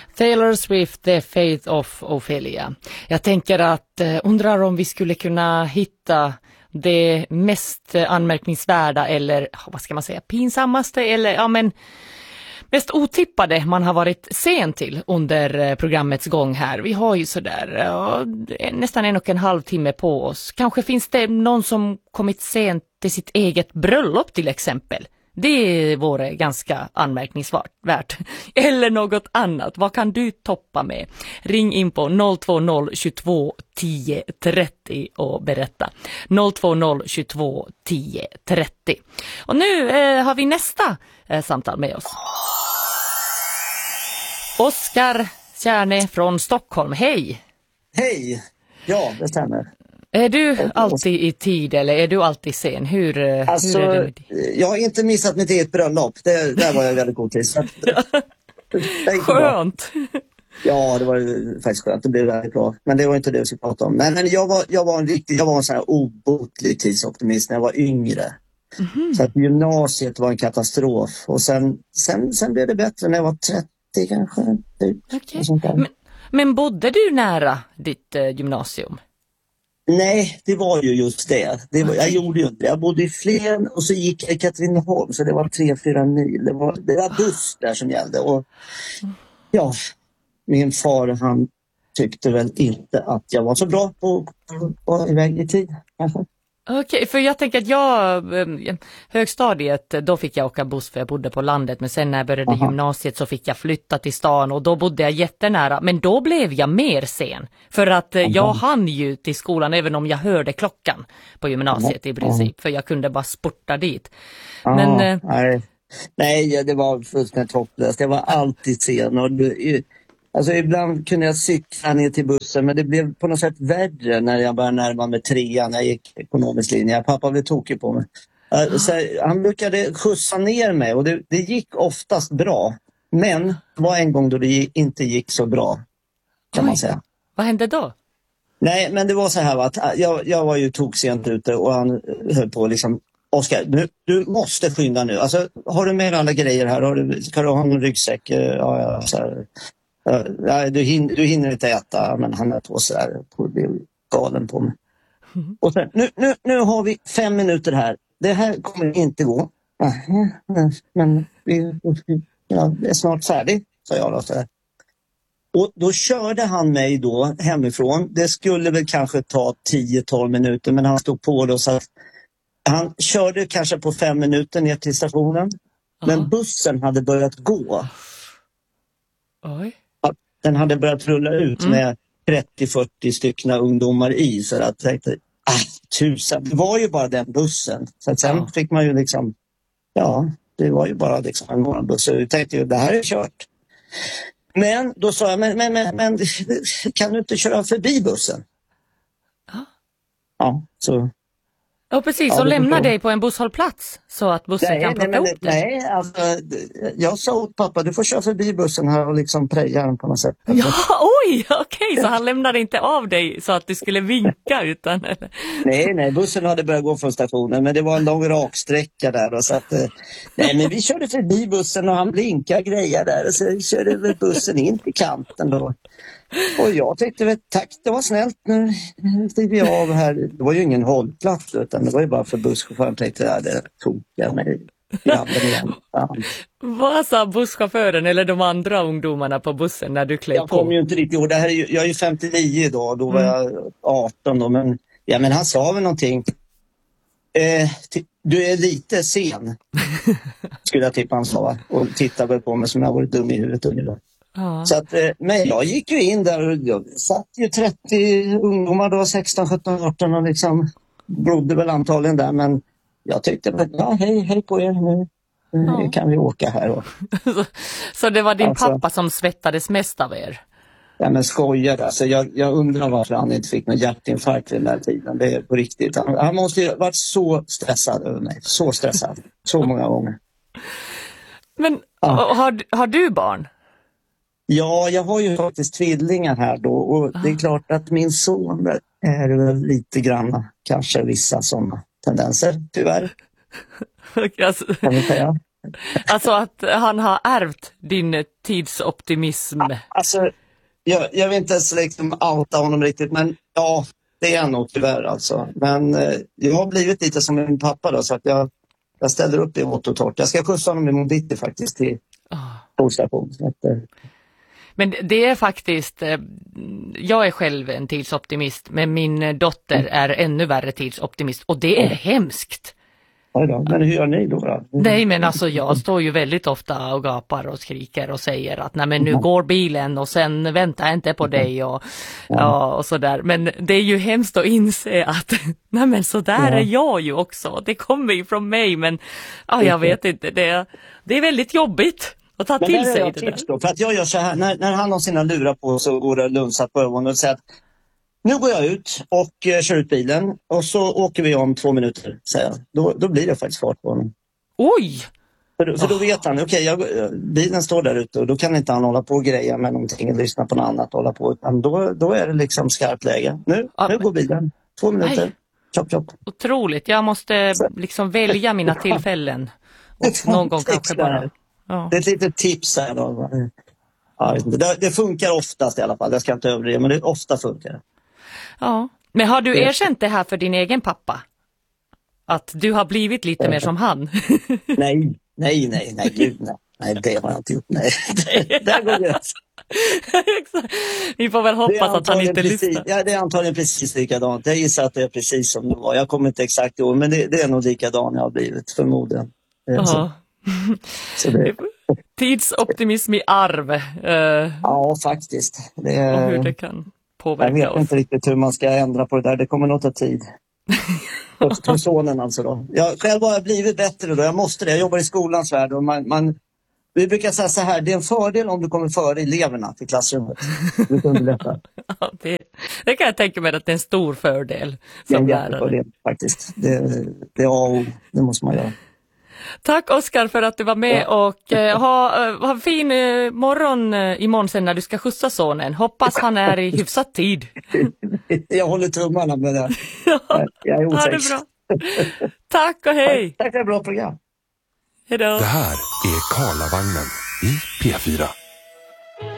Taylor Swift, The Fate of Ophelia. Jag tänker att undrar om vi skulle kunna hitta det mest anmärkningsvärda eller vad ska man säga, pinsammaste eller mest otippade man har varit sen till under programmets gång här. Vi har ju sådär nästan 1,5 timme på oss. Kanske finns det någon som kommit sent till sitt eget bröllop till exempel. Det vore ganska anmärkningsvärt. Eller något annat. Vad kan du toppa med? Ring in på 020 22 10 30 och berätta. 020 22 10 30. Och nu har vi nästa samtal med oss. Oskar Kärne från Stockholm. Hej! Hej! Ja, det stämmer. Är du alltid i tid eller är du alltid sen? Hur är det med dig? Jag har inte missat mitt eget bröllop. Där var jag väldigt god tid. Skönt! Ja, det var faktiskt skönt. Det blev väldigt bra. Men det var inte det jag skulle prata om. Men jag var en sån här obotlig tidsoptimist när jag var yngre. Mm-hmm. Så att gymnasiet var en katastrof. Och sen blev det bättre när jag var 30 kanske. Okay. Men bodde du nära ditt gymnasium? Nej, det var ju just det. Jag gjorde ju inte det. Jag bodde i Flen och så gick jag i Katrineholm, så det var 3-4 mil. Det var buss där som gällde. Och ja, min far han tyckte väl inte att jag var så bra på att vara iväg i tid. Okej, för jag tänker att högstadiet, då fick jag åka buss för jag bodde på landet. Men sen när jag började gymnasiet så fick jag flytta till stan och då bodde jag jättenära. Men då blev jag mer sen. För att jag hann ju till skolan även om jag hörde klockan på gymnasiet i princip. För jag kunde bara spurta dit. Men, nej, det var fullständigt hopplöst. Jag var alltid sen och alltså ibland kunde jag cykla ner till bussen men det blev på något sätt värre när jag började närma mig 3 när jag gick ekonomisk linje. Pappa blev tokig på mig. Så han brukade skjutsa ner mig och det gick oftast bra. Men det var en gång då det inte gick så bra kan man säga. Vad hände då? Nej, men det var så här att jag var ju toksent ute och han höll på liksom Oskar, du måste skynda nu. Alltså, har du med alla grejer här? Ska du ha en ryggsäck? Ja, så här. Du hinner inte äta, men han är på så där på galen på mig. Och sen, nu har vi 5 minuter här. Det här kommer inte gå. Men det är snart färdigt, sa jag då så här. Och då körde han mig då hemifrån. Det skulle väl kanske ta 10-12 minuter, men han stod på då så att han körde kanske på 5 minuter ner till stationen. Men bussen hade börjat gå. Oj. Den hade börjat rulla ut med 30-40 stycken ungdomar i. Så jag tänkte, tusen. Det var ju bara den bussen. Så att sen fick man ju liksom, det var ju bara liksom en morgonbuss. Så jag tänkte ju, det här är kört. Men då sa jag, men kan du inte köra förbi bussen? Ja, så... Ja, precis. Och lämna dig på en busshållplats så att bussen kan plocka upp dig. Nej, alltså, jag sa åt pappa, du får köra förbi bussen här och liksom preja den på något sätt. Ja, okej. Så han lämnade inte av dig så att du skulle vinka utan... Nej, bussen hade börjat gå från stationen, men det var en lång raksträcka där. Och så att, nej, men vi körde förbi bussen och han blinkade grejer där och så körde vi bussen in till kanten då. Och jag tyckte väl, tack, det var snällt, nu steg vi av här. Det var ju ingen hållplats utan det var ju bara för busschauffören tänkte det tog jag mig i handen igen. Vad sa busschauffören eller de andra ungdomarna på bussen när du klev på? Jag kom ju inte riktigt ihåg, jag är ju 59 idag, då var jag 18 då, men han sa väl någonting. Du är lite sen, skulle jag tippa han sa, och tittade väl på mig som jag varit dum i huvudet ungefär. Ja. Så att, men jag gick ju in där och jag satt ju 30 ungdomar då, 16, 17, 18 och liksom brodde väl antagligen där, men jag tyckte att hej på er nu. Kan vi åka här då. Så det var din pappa som svettades mest av er? Ja, men skojade. Alltså, jag undrar varför han inte fick någon hjärtinfarkt i den här tiden. Det är på riktigt. Han måste ju varit så stressad över mig. Så stressad. Så många gånger. Men har du barn? Ja, jag har ju faktiskt tvillingar här då. Och det är klart att min son är väl lite grann kanske vissa sådana tendenser, tyvärr. Alltså, kan vi säga. Alltså att han har ärvt din tidsoptimism. Alltså, jag vill inte ens liksom outa honom riktigt, men ja, det är nog tyvärr alltså. Men jag har blivit lite som min pappa då, så att jag ställer upp i vått och torrt. Jag ska skjutsa honom imorgon bitti faktiskt till tågstation. Men det är faktiskt, jag är själv en tidsoptimist, men min dotter är ännu värre tidsoptimist och det är hemskt. Ja då, men hur gör ni då? Nej, men alltså jag står ju väldigt ofta och gapar och skriker och säger att nej, men nu går bilen och sen väntar jag inte på dig och sådär. Men det är ju hemskt att inse att nej, men så där är jag ju också. Det kommer ju från mig, men jag vet inte, det är väldigt jobbigt att ta till sig det där. Då, för att jag gör så här, när han har sina lurar på så går det lunsat på ögonen och säger att nu går jag ut och kör ut bilen och så åker vi om 2 minuter, säger jag. Då blir det faktiskt fart på honom. Oj! För då vet han, bilen står där ute och då kan inte han hålla på och greja med någonting och lyssna på något annat och hålla på. Utan då är det liksom skarpt läge. Nu går bilen. 2 minuter. Chop. Otroligt, jag måste liksom välja mina tillfällen. Och någon gång kanske bara... Ja. Det är ett litet tips här då. Ja, det funkar oftast i alla fall, jag ska inte överdriva, men det ofta funkar det. Ja, men har du erkänt det här för din egen pappa? Att du har blivit lite mer som han? Nej, gud nej. Nej, det har jag inte gjort, nej. Där går det. Vi får väl hoppas att han inte lyssnar. Ja, det är antagligen precis likadant. Jag gissar att det är precis som det var. Jag kommer inte exakt ihåg, men det är nog likadant jag har blivit, förmodligen. Så det... Tidsoptimism i arv. Ja, faktiskt. Och hur det kan påverka oss. Jag vet inte riktigt hur man ska ändra på det där. Det kommer nog ta tid. För sonen alltså då. Jag själv har blivit bättre då. Jag måste det. Jag jobbar i skolans värld och vi brukar säga så här, det är en fördel om du kommer före eleverna till klassrummet. Ja, det kan jag tänka mig att det är en stor fördel som lärare. Fördel, faktiskt. Det är A och O. Det måste man göra. Tack Oskar för att du var med och ha fin morgon imorgon sen när du ska skjutsa sonen. Hoppas han är i hyfsat tid. Jag håller tummarna med det. Jag är osäker. Ha det bra. Tack och hej. Tack för ett bra program. Hej då. Det här är Karlavagnen i P4.